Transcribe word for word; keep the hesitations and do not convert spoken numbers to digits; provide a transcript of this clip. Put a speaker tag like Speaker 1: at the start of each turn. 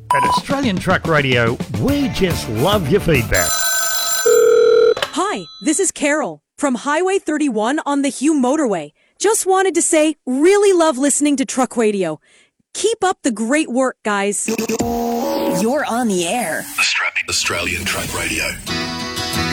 Speaker 1: At Australian Truck Radio, we just love your feedback.
Speaker 2: Hi, this is Carol from Highway thirty-one on the Hugh Motorway. Just wanted to say, really love listening to Truck Radio. Keep up the great work, guys.
Speaker 3: You're on the air.
Speaker 4: Australian Truck Radio.